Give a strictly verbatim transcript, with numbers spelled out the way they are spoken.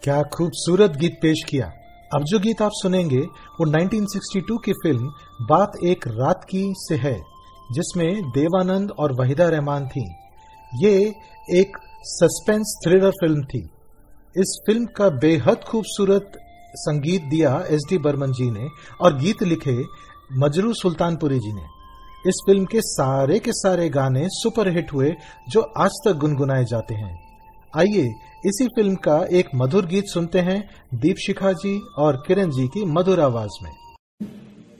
क्या खूबसूरत गीत पेश किया। अब जो गीत आप सुनेंगे वो उन्नीस सौ बासठ की फिल्म बात एक रात की से है, जिसमें देवानंद और वहीदा रहमान थी। ये एक सस्पेंस थ्रिलर फिल्म थी। इस फिल्म का बेहद खूबसूरत संगीत दिया एस डी बर्मन जी ने और गीत लिखे मजरू सुल्तानपुरी जी ने। इस फिल्म के सारे के सारे गाने सुपरहिट हुए जो आज तक गुनगुनाए जाते हैं। आइए इसी फिल्म का एक मधुर गीत सुनते हैं दीपशिखा जी और किरण जी की मधुर आवाज में।